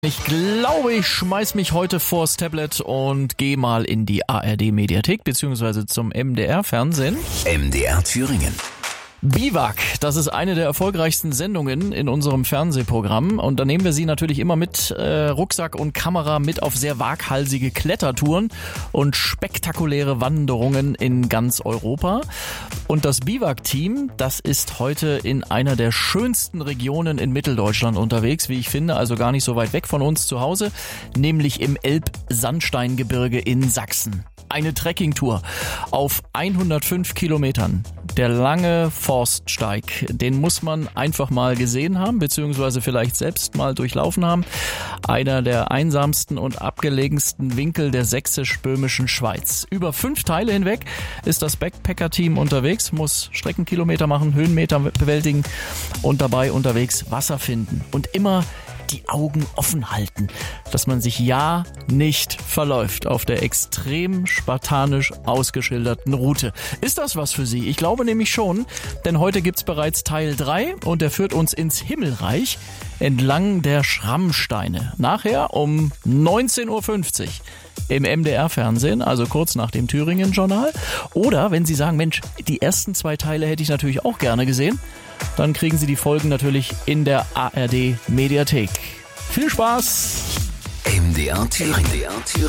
Ich glaube, ich schmeiß mich heute vors Tablet und gehe mal in die ARD-Mediathek bzw. zum MDR-Fernsehen. MDR Thüringen. Biwak, das ist eine der erfolgreichsten Sendungen in unserem Fernsehprogramm und da nehmen wir Sie natürlich immer mit Rucksack und Kamera mit auf sehr waghalsige Klettertouren und spektakuläre Wanderungen in ganz Europa. Und das Biwak-Team, das ist heute in einer der schönsten Regionen in Mitteldeutschland unterwegs, wie ich finde, also gar nicht so weit weg von uns zu Hause, nämlich im Elbsandsteingebirge in Sachsen. Eine Trekkingtour auf 105 Kilometern. Der lange Forststeig, den muss man einfach mal gesehen haben, beziehungsweise vielleicht selbst mal durchlaufen haben. Einer der einsamsten und abgelegensten Winkel der sächsisch-böhmischen Schweiz. Über 5 Teile hinweg ist das Backpacker-Team unterwegs, muss Streckenkilometer machen, Höhenmeter bewältigen und dabei unterwegs Wasser finden. Und immer die Augen offen halten, dass man sich ja nicht verläuft auf der extrem spartanisch ausgeschilderten Route. Ist das was für Sie? Ich glaube nämlich schon, denn heute gibt's bereits Teil 3 und der führt uns ins Himmelreich entlang der Schrammsteine. Nachher um 19.50 Uhr im MDR-Fernsehen, also kurz nach dem Thüringen-Journal. Oder wenn Sie sagen, Mensch, die ersten 2 Teile hätte ich natürlich auch gerne gesehen, dann kriegen Sie die Folgen natürlich in der ARD-Mediathek. Viel Spaß! MDR Thüringen.